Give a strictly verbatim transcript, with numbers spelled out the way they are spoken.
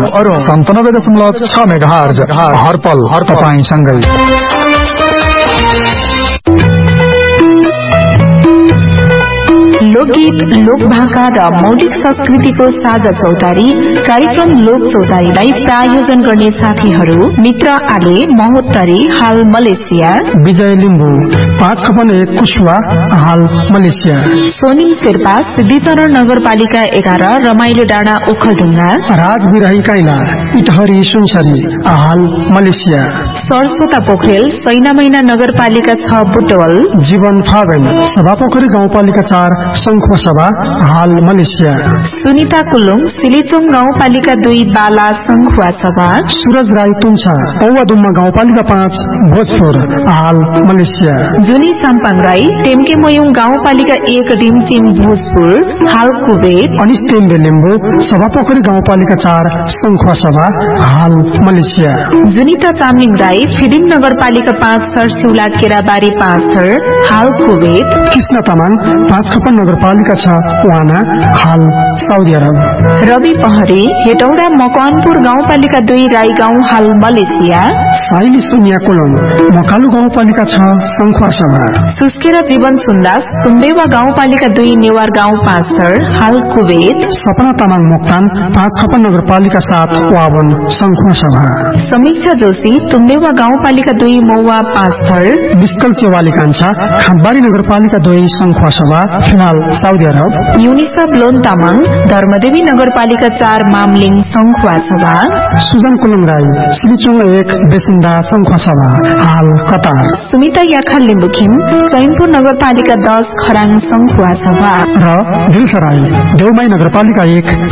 सन्तानब्बे दशमलव छ मेगाहर्ज हरपल तपाईंसँगै। लोकगीत, लोकभाका र मौलिक संस्कृतिको साझा चौतारी कार्यक्रम लोक चौतारीलाई प्रायोजन गर्ने साथीहरू मित्र आले महोत्तरी हाल मलेसिया, विजय लिम्बू पाँच खपन एक कुशवा हाल मलेसिया, सोनिम शेर्पा सिद्धिचरण नगरपालिका एघार रमाइलो डाँडा ओखलढुङ्गा, राज बिराही काइला इटहरी सुनसरी हाल मलेसिया, सरस्वता पोखरेल सैना मैना नगरपालिका छ बुटवल, जीवन फागन सभापोखरी गाउँपालिका चार संखुवा सभा हाल मलेसिया, सुनिता कुलुङ सिलिचुङ गाउँपालिका दुई बाला संखुवा सभा, सूरज राई तुङछा पौवादुम्मा गाउँपालिका पाँच भोजपुर हाल मलेसिया, जुनी साम्पाङ राई टेम्के मोयुङ गाउँपालिका एक डिमचिम भोजपुर हाल कुवेत, अनिस टेम्बे लिम्बू सभापोखरी गाउँपालिका चार संखुवा सभा हाल मलेसिया, जुनिता चामलिङ राई फिदिङ नगरपालिका पाँच सरसिउला केराबारी पाँच थर हाल कुवेत, कृष्ण तामाङ पाँच खपन नगरपालिका छ वाना हाल साउदी अरब, रवि पहरी हेटौडा मकवानपुर गाउँपालिका दुई राई गाउँ हाल मलेसिया, साइली सुनिया कोलम मकालु गाउँपालिका छ संखुवा सभा, सुस्केरा जीवन सुन्दास सुम्बेवा गाउँपालिका दुई नेवार गाउँ पाँच थर हाल कुवेत, सपना तामाङ मोक्तान पाँच खपन नगरपालिका सात वावन संखुवा सभा, समीक्षा जोशी तुम्बेवा गाउँपालिका दुई मौवा पाँच थर, बिस्कल चेवाली कान्छा खाम्बारी नगरपालिका दुई संखुवा सभा फिलहाल Saudi Arab, Yunisa blown Tamang Dharmdevi नगरपालिका चार मामलिङ संखुवा सभा, सुजन कुलुङ राई सिलिचुङ एक बेसिन्दा संखुवा सभा हाल कतार, सुमिता याखा लिम्बुखिम चैनपुर नगरपालिका दस खराङ संखुवा सभा र दिलसराई देउमाई नगरपालिका एक